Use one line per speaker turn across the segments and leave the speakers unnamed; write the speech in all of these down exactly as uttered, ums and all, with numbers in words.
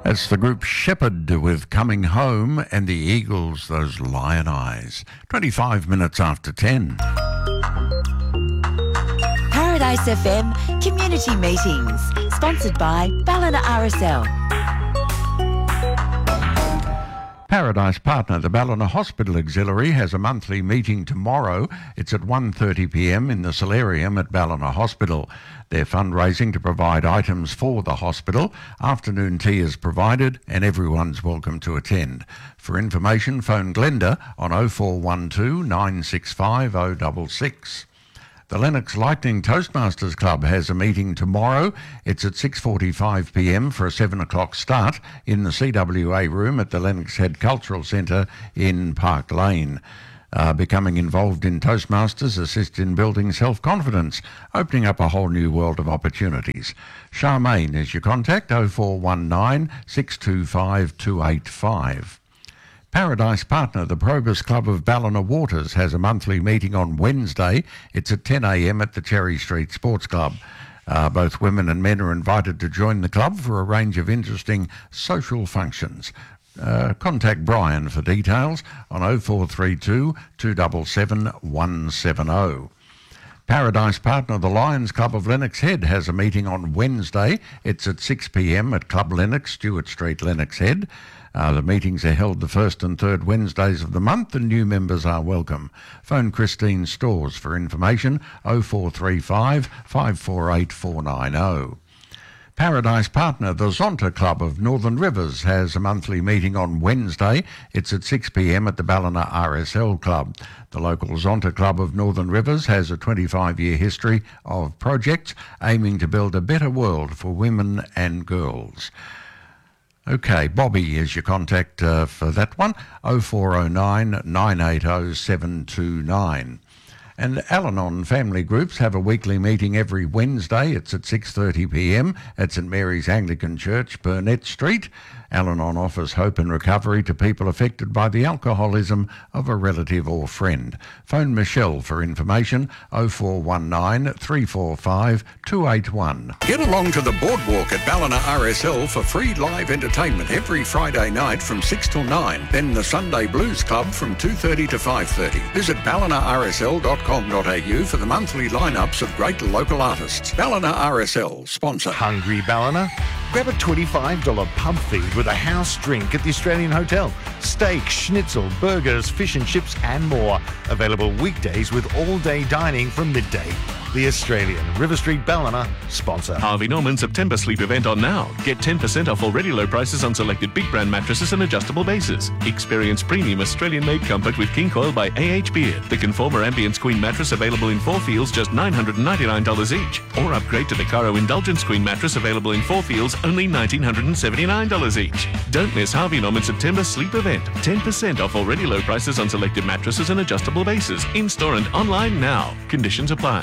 That's the group Shepherd with Coming Home, and the Eagles, those lion eyes. twenty-five minutes after ten.
Paradise F M Community Meetings, sponsored by Ballina R S L.
Paradise partner, the Ballina Hospital Auxiliary, has a monthly meeting tomorrow. It's at one thirty p m in the solarium at Ballina Hospital. They're fundraising to provide items for the hospital. Afternoon tea is provided and everyone's welcome to attend. For information, phone Glenda on oh four one two, nine six five, oh six six. The Lennox Lightning Toastmasters Club has a meeting tomorrow. It's at six forty-five p m for a seven o'clock start in the C W A room at the Lennox Head Cultural Centre in Park Lane. Uh, becoming involved in Toastmasters assists in building self-confidence, opening up a whole new world of opportunities. Charmaine is your contact, oh four one nine, six two five, two eight five. Paradise partner, the Progress Club of Ballina Waters, has a monthly meeting on Wednesday. It's at ten a m at the Cherry Street Sports Club. Uh, both women and men are invited to join the club for a range of interesting social functions. Uh, contact Brian for details on oh four three two, two seven seven, one seven oh. Paradise partner, the Lions Club of Lennox Head, has a meeting on Wednesday. It's at six p m at Club Lennox, Stewart Street, Lennox Head. Uh, the meetings are held the first and third Wednesdays of the month, and new members are welcome. Phone Christine Stores for information, oh four three five, five four eight, four nine oh. Paradise partner, the Zonta Club of Northern Rivers, has a monthly meeting on Wednesday. It's at six p m at the Ballina R S L Club. The local Zonta Club of Northern Rivers has a twenty-five year history of projects aiming to build a better world for women and girls. Okay, Bobby is your contact uh, for that one, oh four oh nine, nine eight oh, seven two nine. And Al-Anon family groups have a weekly meeting every Wednesday. It's at six thirty p m at St Mary's Anglican Church, Burnett Street. Al-Anon offers hope and recovery to people affected by the alcoholism of a relative or friend. Phone Michelle for information, oh four one nine, three four five, two eight one.
Get along to the boardwalk at Ballina R S L for free live entertainment every Friday night from six till nine. Then the Sunday Blues Club from two thirty to five thirty. Visit ballina r s l dot com dot a u for the monthly lineups of great local artists. Ballina R S L, sponsor.
Hungry Ballina? Grab a twenty-five dollars pub feed with a house drink at the Australian Hotel. Steak, schnitzel, burgers, fish and chips and more. Available weekdays with all-day dining from midday. The Australian, River Street Ballina, sponsor.
Harvey Norman September sleep event on now. Get ten percent off already low prices on selected big brand mattresses and adjustable bases. Experience premium Australian-made comfort with King Coil by A H Beard. The Conformer Ambience Queen mattress available in four feels, just nine hundred ninety-nine dollars each. Or upgrade to the Caro Indulgence Queen mattress available in four feels, only one thousand nine hundred seventy-nine dollars each. Don't miss Harvey Norman September sleep event. ten percent off already low prices on selected mattresses and adjustable bases. In-store and online now. Conditions apply.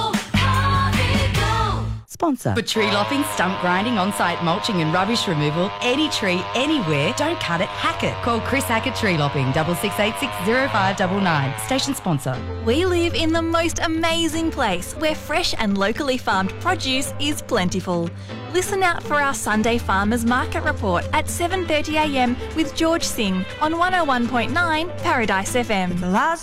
Sponsor.
For tree lopping, stump grinding, on-site mulching and rubbish removal, any tree, anywhere, don't cut it, hack it. Call Chris Hackett Tree Lopping, double six eight six, oh five nine nine. Station sponsor.
We live in the most amazing place where fresh and locally farmed produce is plentiful. Listen out for our Sunday Farmers Market Report at seven thirty a m with George Singh on one oh one point nine Paradise F M.